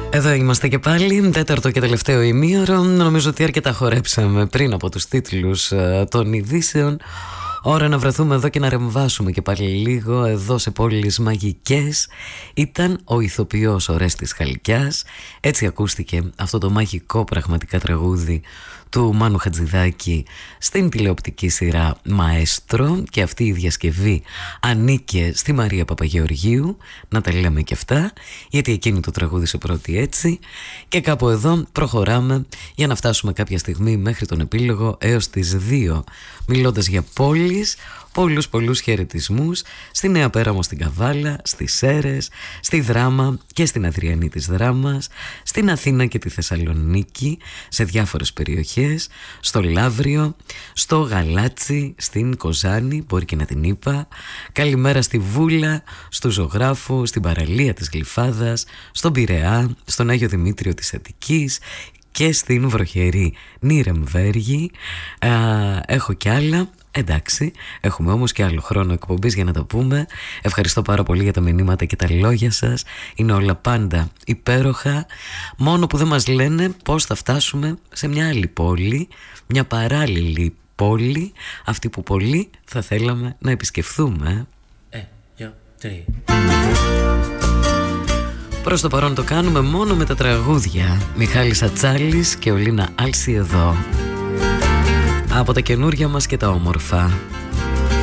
Εδώ είμαστε και πάλι, τέταρτο και τελευταίο ημίωρο. Νομίζω ότι αρκετά χορέψαμε πριν από τους τίτλους των ειδήσεων. Ώρα να βρεθούμε εδώ και να ρεμβάσουμε και πάλι λίγο εδώ σε πόλεις μαγικές. Ήταν ο ηθοποιός Ορέστης Χαλκιάς. Έτσι ακούστηκε αυτό το μαγικό πραγματικά τραγούδι του Μάνου Χατζηδάκη στην τηλεοπτική σειρά Μαέστρο, και αυτή η διασκευή ανήκε στη Μαρία Παπαγεωργίου. Να τα λέμε και αυτά, γιατί εκείνη το τραγούδισε πρώτη έτσι. Και κάπου εδώ προχωράμε για να φτάσουμε κάποια στιγμή μέχρι τον επίλογο έως τις 2, μιλώντας για πόλεις. Πολλούς χαιρετισμούς στη Νέα Πέραμο, στην Καβάλα, στις Σέρρες, στη Δράμα και στην Αδριανή της Δράμας, στην Αθήνα και τη Θεσσαλονίκη, σε διάφορες περιοχές, στο Λαύριο, στο Γαλάτσι, στην Κοζάνη, μπορεί και να την είπα. Καλημέρα στη Βούλα, στου Ζωγράφου, στην παραλία της Γλυφάδας, στον Πειραιά, στον Άγιο Δημήτριο της Αττικής και στην βροχερή Νιρεμβέργη. Έχω κι άλλα. Εντάξει, έχουμε όμως και άλλο χρόνο εκπομπής για να τα πούμε. Ευχαριστώ πάρα πολύ για τα μηνύματα και τα λόγια σας. Είναι όλα πάντα υπέροχα. Μόνο που δεν μας λένε πώς θα φτάσουμε σε μια άλλη πόλη, μια παράλληλη πόλη, αυτή που πολύ θα θέλαμε να επισκεφθούμε. 2, 3. Προς το παρόν το κάνουμε μόνο με τα τραγούδια. Μιχάλης Ατσάλης και Ολίνα Άλση εδώ, από τα καινούρια μας και τα όμορφα.